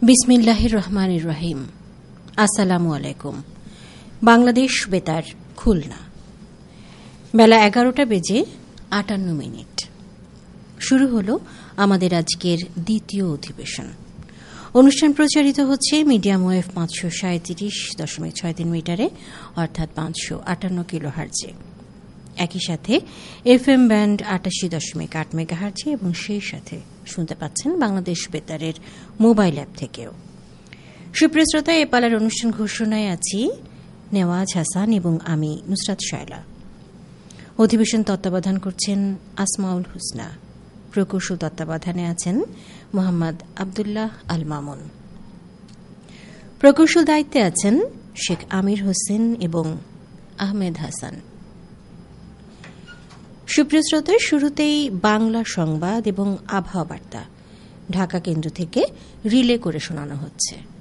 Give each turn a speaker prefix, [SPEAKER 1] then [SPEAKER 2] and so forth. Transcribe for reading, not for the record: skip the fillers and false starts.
[SPEAKER 1] বিসমিল্লাহির রহমানির রহিম। আসসালামু আলাইকুম। বাংলাদেশ বেতার, খুলনা। বেলা 11টা বেজে 58 মিনিট। শুরু হলো আমাদের আজকের দ্বিতীয় অধিবেশন। অনুষ্ঠান প্রচারিত হচ্ছে মিডিয়াম ওয়েভ 537.63 মিটারে, অর্থাৎ 558 কিলোহার্জে। একই সাথে এফএম ব্যান্ড 88.8 মেগাহার্জে এবং সেই সাথে শুনতে পাচ্ছেন বাংলাদেশ বেতারের মোবাইল অ্যাপ থেকেও। সুপ্রিয় শ্রোতা, এ পালার অনুষ্ঠান ঘোষণায় আছি নেওয়াজ হাসান এবং আমি নুসরাত শায়লা। অধিবেশন তত্ত্বাবধান করছেন আসমাউল হুসনা। প্রকৌশল তত্ত্বাবধানে আছেন মোহাম্মদ আবদুল্লাহ আল মামুন। প্রকৌশল দায়িত্বে আছেন শেখ আমির হোসেন এবং আহমেদ হাসান। সুপ্রিয় শ্রোতা, শুরুতেই বাংলা সংবাদ এবং আবহাওয়া বার্তা ঢাকা কেন্দ্র থেকে রিলে করে শোনানো হচ্ছে।